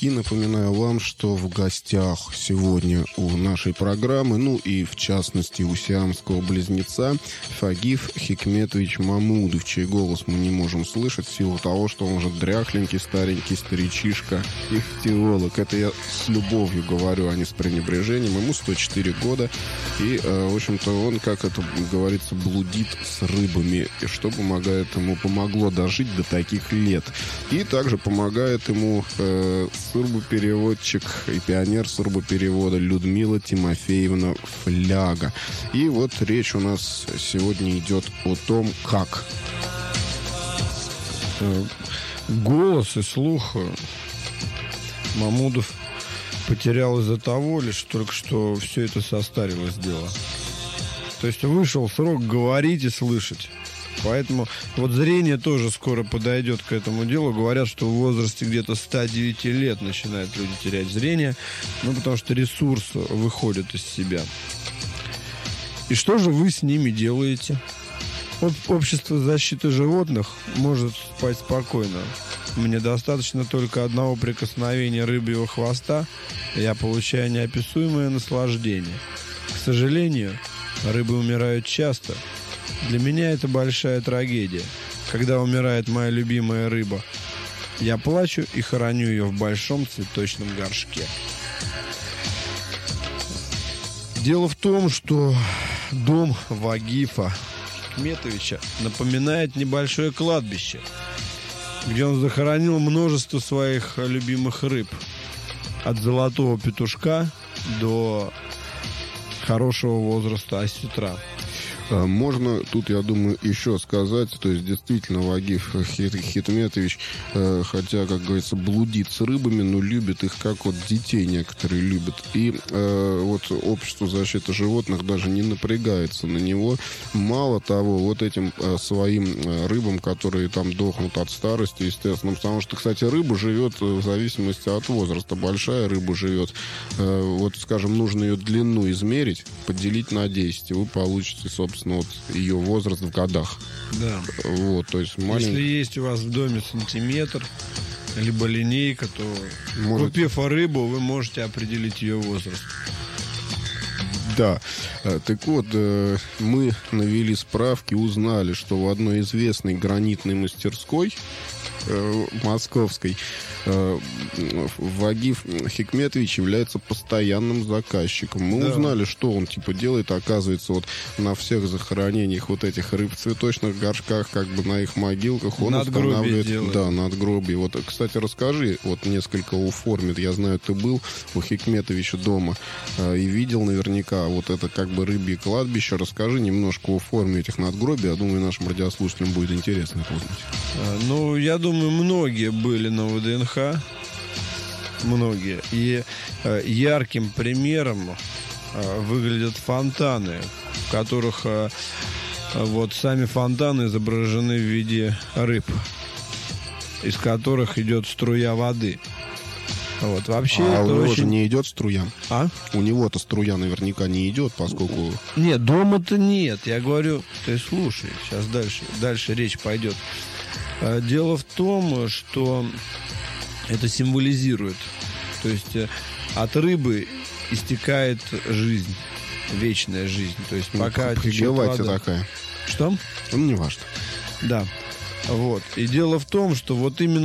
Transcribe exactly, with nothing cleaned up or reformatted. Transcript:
И напоминаю вам, что в гостях сегодня у нашей программы, ну и в частности у сиамского близнеца Фагиф Хикметович Мамудов, чей голос мы не можем слышать в силу того, что он уже дряхленький, старенький старичишка, ихтиолог. Это я с любовью говорю, а не с пренебрежением. Ему сто четыре года, и, э, в общем-то, он, как это говорится, блудит с рыбами, и что помогает ему, помогло дожить до таких лет. И также помогает ему э, сурбопереводчик и пионер сурбоперевода Людмила Тимофеевна Фляга. И вот речь у нас сегодня идет о том, как голос и слух Мамудов потерял из-за того лишь только что все это состарилось дело. То есть вышел срок говорить и слышать. Поэтому вот зрение тоже скоро подойдет к этому делу. Говорят, что в возрасте где-то ста девяти лет начинают люди терять зрение. Ну, потому что ресурс выходит из себя. И что же вы с ними делаете? Вот общество защиты животных может спать спокойно. Мне достаточно только одного прикосновения рыбьего хвоста, и я получаю неописуемое наслаждение. К сожалению, рыбы умирают часто. Для меня это большая трагедия. Когда умирает моя любимая рыба, я плачу и хороню ее в большом цветочном горшке. Дело в том, что дом Вагифа Хикметовича напоминает небольшое кладбище, где он захоронил множество своих любимых рыб. От золотого петушка до хорошего возраста осетра. Можно тут, я думаю, еще сказать, то есть действительно Вагиф Хикметович, э, хотя, как говорится, блудит с рыбами, но любит их, как вот детей некоторые любят. И э, вот общество защиты животных даже не напрягается на него. Мало того, вот этим э, своим э, рыбам, которые там дохнут от старости, естественно, потому что, кстати, рыба живет в зависимости от возраста. Большая рыба живет, э, вот, скажем, нужно ее длину измерить, поделить на десять, и вы получите, собственно, вот ее возраст в годах. Да. Вот, то есть малень... Если есть у вас в доме сантиметр, либо линейка, то, Может... купив рыбу, вы можете определить ее возраст. Да. Так вот, мы навели справки, узнали, что в одной известной гранитной мастерской московской Вагиф Хикметович является постоянным заказчиком. Мы да. узнали, что он типа делает. Оказывается, вот на всех захоронениях вот этих рыб в цветочных горшках, как бы на их могилках он надгробие устанавливает. Делает. Да, надгробие. Вот, кстати, расскажи, вот несколько о форме. Я знаю, ты был у Хикметовича дома э, и видел наверняка вот это как бы рыбье кладбище. Расскажи немножко о форме этих надгробий. Я думаю, нашим радиослушателям будет интересно это узнать. А, ну, я думаю, многие были на ВДНХ. Многие. И э, ярким примером э, выглядят фонтаны, в которых э, вот сами фонтаны изображены в виде рыб, из которых идет струя воды. Вот, вообще а это у него очень... же не идет струя. А? У него-то струя наверняка не идет, поскольку... Нет, дома-то нет. Я говорю, ты слушай, сейчас дальше, дальше речь пойдет. Дело в том, что это символизирует. То есть от рыбы истекает жизнь, вечная жизнь. То есть пока ну, течет вода. такая. Что? Ну, не важно. Да. Вот. И дело в том, что вот именно